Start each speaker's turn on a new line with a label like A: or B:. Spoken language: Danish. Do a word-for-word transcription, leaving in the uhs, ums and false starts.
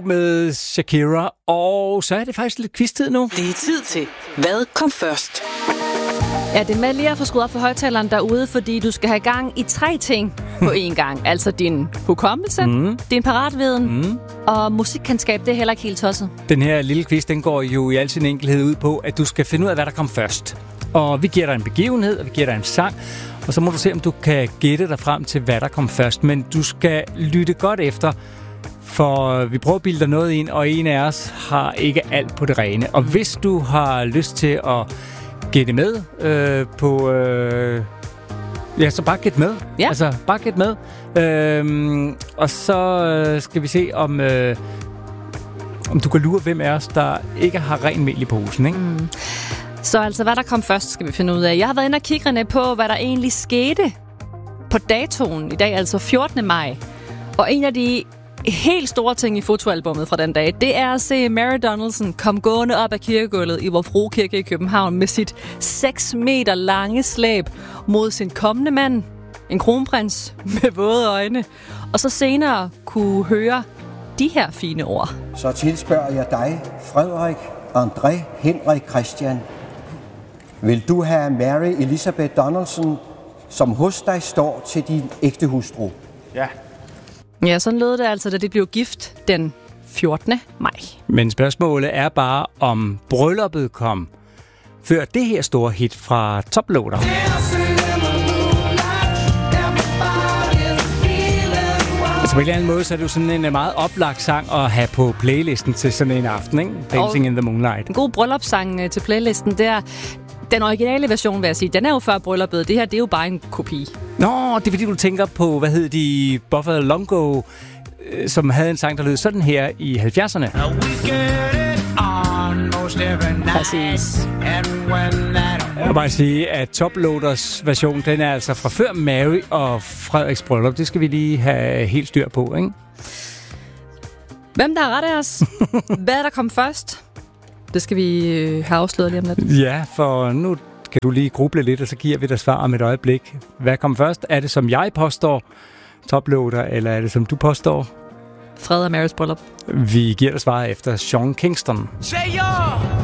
A: to med Shakira, og så er det faktisk lidt quiz-tid nu.
B: Det er tid til, hvad kom først?
C: Ja, det er med lige at få skruet op for højtaleren derude, fordi du skal have gang i tre ting på én gang. Altså din hukommelse, mm. din paratviden mm. og musikkendskab, det er heller ikke helt tosset.
A: Den her lille quiz, den går jo i al sin enkelhed ud på, at du skal finde ud af, hvad der kom først. Og vi giver dig en begivenhed, og vi giver dig en sang, og så må du se, om du kan gætte dig frem til, hvad der kom først. Men du skal lytte godt efter, for vi prøver at bilde dig noget ind, og en af os har ikke alt på det rene. Og hvis du har lyst til at gætte med øh, på... Øh, ja, så bare gæt med.
C: Ja.
A: Altså, bare gæt med. Øhm, og så øh, skal vi se, om, øh, om du kan lure, hvem af os, der ikke har ren mel i posen, ikke?
C: Mm. Så altså, hvad der kom først, skal vi finde ud af. Jeg har været inde og kigge René, på, hvad der egentlig skete på datoen i dag, altså fjortende maj. Og en af de helt store ting i fotoalbummet fra den dag, det er at se Mary Donaldson komme gående op ad kirkegulvet i Vor Frue Kirke i København med sit seks meter lange slæb mod sin kommende mand, en kronprins med våde øjne, og så senere kunne høre de her fine ord.
D: Så tilspørger jeg dig, Frederik, André, Henrik, Christian. Vil du have Mary Elizabeth Donaldson, som hos dig står til din ægte hustru?
E: Ja.
C: Ja, sådan lød det altså, da de blev gift den fjortende maj.
A: Men spørgsmålet er bare, om brylluppet kom før det her store hit fra Top Loader. Altså på en eller anden måde, så er det jo sådan en meget oplagt sang at have på playlisten til sådan en aften, ikke? Dancing og in the Moonlight.
C: En god bryllupssang til playlisten, der. Den originale version, vil jeg sige, den er jo før brylluppet. Det her, det er jo bare en kopi.
A: Nå, det er fordi, du tænker på, hvad hed de, Buffalo Longo, som havde en sang, der lød sådan her i halvfjerdserne.
C: Præcis.
A: Jeg vil bare sige, at Top Loaders version, den er altså fra før Mary og Frederiks bryllup. Det skal vi lige have helt styr på, ikke?
C: Hvem der er ret af os? Hvad der kom først? Det skal vi have afsløret lige om lidt.
A: Ja, for nu kan du lige gruble lidt, og så giver vi dig svar om et øjeblik. Hvad kom først? Er det, som jeg påstår, Top Loader, eller er det, som du påstår?
C: Fred og Marys bryllup.
A: Vi giver dig svaret efter Sean Kingston.
F: Say yo!